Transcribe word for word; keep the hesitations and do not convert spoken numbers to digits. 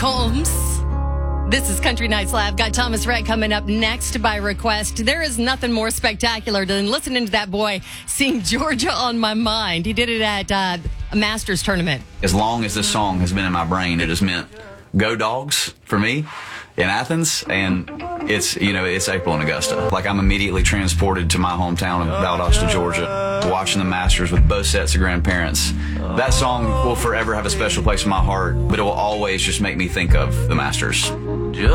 Combs. This is Country Nights Live. Got Thomas Rhett coming up next by request. There is nothing more spectacular than listening to that boy sing Georgia on My Mind. He did it at uh, a Masters tournament. As long as this song has been in my brain, it has meant go Dogs for me in Athens, and it's, you know, it's April in Augusta. Like, I'm immediately transported to my hometown of Valdosta, Georgia, watching the Masters with both sets of grandparents. That song will forever have a special place in my heart, but it will always just make me think of the Masters.